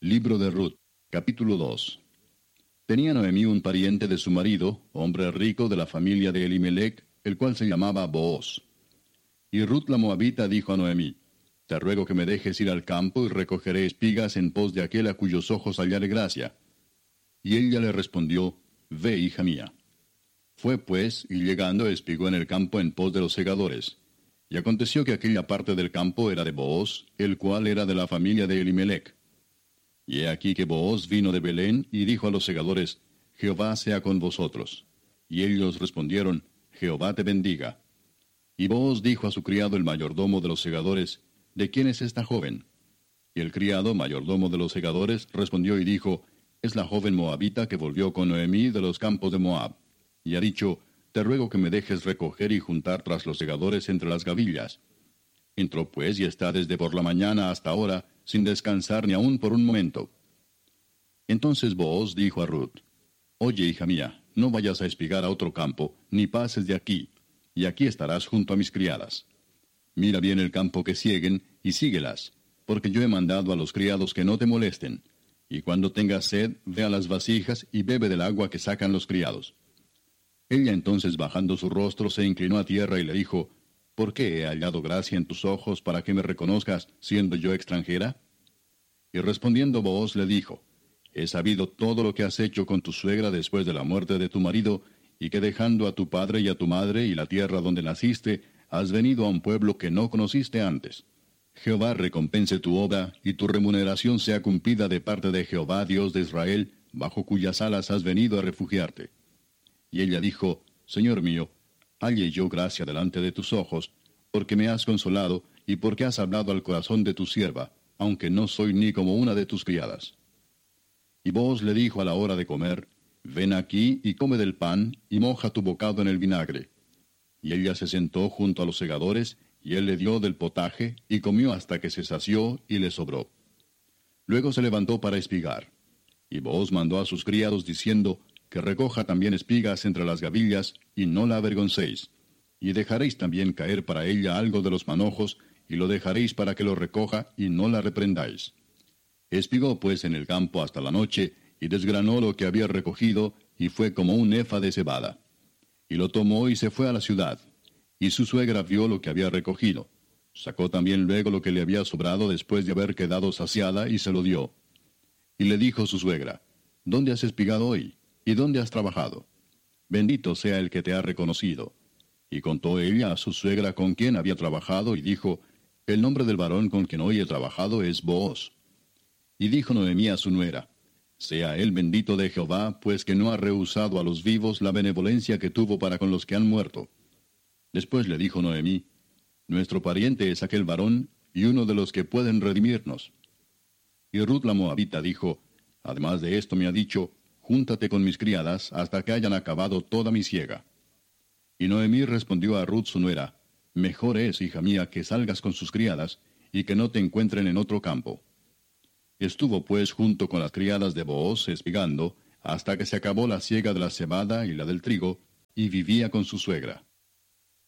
Libro de Ruth, capítulo 2. Tenía Noemí un pariente de su marido, hombre rico de la familia de Elimelech, el cual se llamaba Booz. Y Ruth la Moabita dijo a Noemí: Te ruego que me dejes ir al campo y recogeré espigas en pos de aquel a cuyos ojos hallare gracia. Y ella le respondió: Ve, hija mía. Fue pues, y llegando espigó en el campo en pos de los segadores. Y aconteció que aquella parte del campo era de Booz, el cual era de la familia de Elimelech. Y he aquí que Booz vino de Belén, y dijo a los segadores: Jehová sea con vosotros. Y ellos respondieron: Jehová te bendiga. Y Booz dijo a su criado el mayordomo de los segadores: ¿De quién es esta joven? Y el criado mayordomo de los segadores respondió y dijo: Es la joven moabita que volvió con Noemí de los campos de Moab. Y ha dicho: Te ruego que me dejes recoger y juntar tras los segadores entre las gavillas. Entró pues y está desde por la mañana hasta ahora, sin descansar ni aun por un momento. Entonces Booz dijo a Ruth: Oye, hija mía, no vayas a espigar a otro campo, ni pases de aquí, y aquí estarás junto a mis criadas. Mira bien el campo que sieguen, y síguelas, porque yo he mandado a los criados que no te molesten. Y cuando tengas sed, ve a las vasijas y bebe del agua que sacan los criados. Ella entonces, bajando su rostro, se inclinó a tierra y le dijo: ¿Por qué he hallado gracia en tus ojos para que me reconozcas, siendo yo extranjera? Y respondiendo Booz le dijo: He sabido todo lo que has hecho con tu suegra después de la muerte de tu marido, y que dejando a tu padre y a tu madre y la tierra donde naciste, has venido a un pueblo que no conociste antes. Jehová recompense tu obra, y tu remuneración sea cumplida de parte de Jehová, Dios de Israel, bajo cuyas alas has venido a refugiarte. Y ella dijo: Señor mío, halle yo gracia delante de tus ojos, porque me has consolado, y porque has hablado al corazón de tu sierva, aunque no soy ni como una de tus criadas. Y Booz le dijo a la hora de comer: Ven aquí y come del pan, y moja tu bocado en el vinagre. Y ella se sentó junto a los segadores, y él le dio del potaje, y comió hasta que se sació, y le sobró. Luego se levantó para espigar. Y Booz mandó a sus criados, diciendo: Que recoja también espigas entre las gavillas, y no la avergoncéis. Y dejaréis también caer para ella algo de los manojos, y lo dejaréis para que lo recoja, y no la reprendáis. Espigó pues en el campo hasta la noche, y desgranó lo que había recogido, y fue como un efa de cebada. Y lo tomó y se fue a la ciudad. Y su suegra vio lo que había recogido. Sacó también luego lo que le había sobrado después de haber quedado saciada, y se lo dio. Y le dijo su suegra: ¿Dónde has espigado hoy? ¿Y dónde has trabajado? Bendito sea el que te ha reconocido. Y contó ella a su suegra con quien había trabajado, y dijo: El nombre del varón con quien hoy he trabajado es Booz. Y dijo Noemí a su nuera: Sea él bendito de Jehová, pues que no ha rehusado a los vivos la benevolencia que tuvo para con los que han muerto. Después le dijo Noemí: Nuestro pariente es aquel varón, y uno de los que pueden redimirnos. Y Ruth la Moabita dijo: Además de esto me ha dicho: Júntate con mis criadas hasta que hayan acabado toda mi siega. Y Noemí respondió a Ruth su nuera: Mejor es, hija mía, que salgas con sus criadas, y que no te encuentren en otro campo. Estuvo pues junto con las criadas de Booz espigando, hasta que se acabó la siega de la cebada y la del trigo, y vivía con su suegra.